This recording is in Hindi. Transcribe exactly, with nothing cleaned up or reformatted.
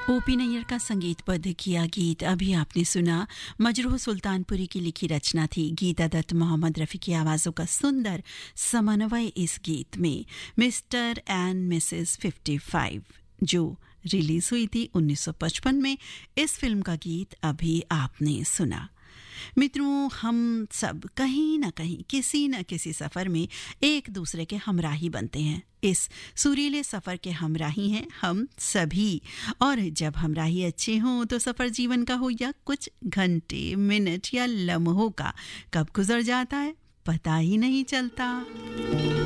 ओपी नैयर का संगीतबद्ध किया गीत अभी आपने सुना। मजरूह सुल्तानपुरी की लिखी रचना थी। गीता दत्त, मोहम्मद रफ़ी की आवाज़ों का सुंदर समन्वय इस गीत में। Mister and Mrs fifty five जो रिलीज हुई थी उन्नीस सौ पचपन में, इस फिल्म का गीत अभी आपने सुना। मित्रों, हम सब कहीं ना कहीं किसी न किसी सफ़र में एक दूसरे के हमराही बनते हैं। इस सुरीले सफ़र के हमराही हैं हम सभी। और जब हमराही अच्छे हों तो सफ़र जीवन का हो या कुछ घंटे, मिनट या लम्हों का, कब गुजर जाता है पता ही नहीं चलता।